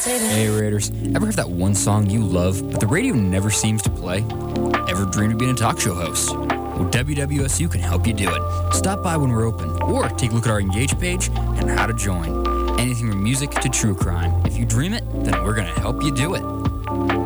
Hey Raiders, ever have that one song you love, but the radio never seems to play? Ever dreamed of being a talk show host? Well, WWSU can help you do it. Stop by when we're open, or take a look at our Engage page and how to join. Anything from music to true crime. If you dream it, then we're going to help you do it.